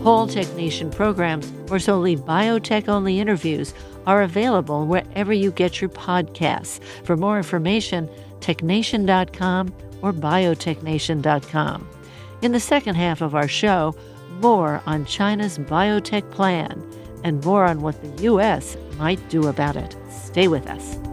Whole Technation programs or solely biotech-only interviews are available wherever you get your podcasts. For more information, technation.com or biotechnation.com. In the second half of our show, more on China's biotech plan and more on what the U.S. might do about it. Stay with us.